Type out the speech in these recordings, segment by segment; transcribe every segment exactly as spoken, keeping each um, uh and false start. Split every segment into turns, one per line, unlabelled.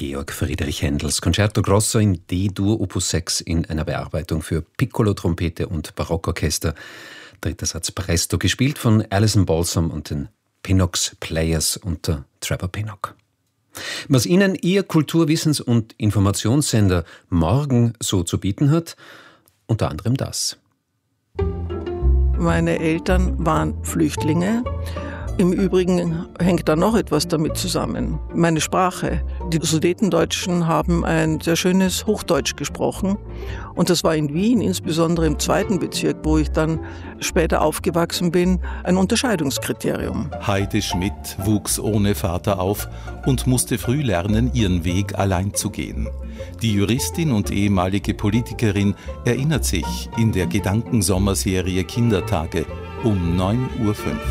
Georg Friedrich Händels Concerto Grosso in D-Dur Opus sechs in einer Bearbeitung für Piccolo, Trompete und Barockorchester. Dritter Satz Presto, gespielt von Alison Balsam und den Pinnock's Players unter Trevor Pinnock. Was Ihnen Ihr Kulturwissens- und Informationssender morgen so zu bieten hat, unter anderem das.
Meine Eltern waren Flüchtlinge. Im Übrigen hängt da noch etwas damit zusammen. Meine Sprache. Die Sudetendeutschen haben ein sehr schönes Hochdeutsch gesprochen. Und das war in Wien, insbesondere im zweiten Bezirk, wo ich dann später aufgewachsen bin, ein Unterscheidungskriterium.
Heide Schmidt wuchs ohne Vater auf und musste früh lernen, ihren Weg allein zu gehen. Die Juristin und ehemalige Politikerin erinnert sich in der Gedankensommerserie Kindertage um neun Uhr fünf.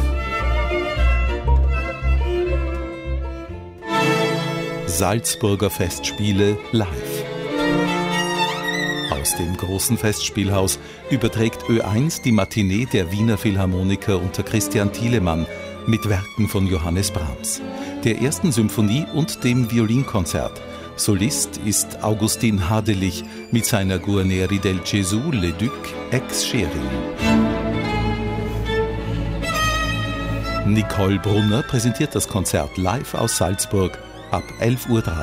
Salzburger Festspiele live. Aus dem großen Festspielhaus überträgt Ö eins die Matinee der Wiener Philharmoniker unter Christian Thielemann mit Werken von Johannes Brahms, der ersten Symphonie und dem Violinkonzert. Solist ist Augustin Hadelich mit seiner Guarneri del Gesù Le Duc ex Schering. Nicole Brunner präsentiert das Konzert live aus Salzburg ab elf Uhr drei.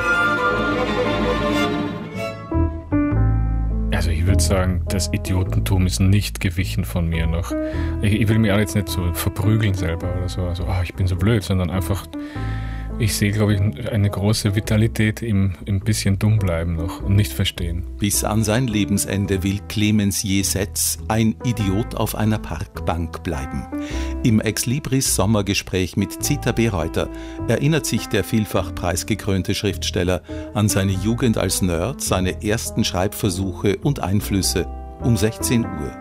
Also ich würde sagen, das Idiotentum ist nicht gewichen von mir noch. Ich, ich will mich auch jetzt nicht so verprügeln selber oder so, also oh, ich bin so blöd, sondern einfach, ich sehe, glaube ich, eine große Vitalität im, im bisschen dumm bleiben noch und nicht verstehen.
Bis an sein Lebensende will Clemens Jesetz ein Idiot auf einer Parkbank bleiben. Im Ex-Libris Sommergespräch mit Zita Bereuter erinnert sich der vielfach preisgekrönte Schriftsteller an seine Jugend als Nerd, seine ersten Schreibversuche und Einflüsse um sechzehn Uhr.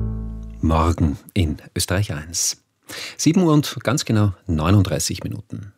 Morgen in Österreich eins. sieben Uhr und ganz genau neununddreißig Minuten.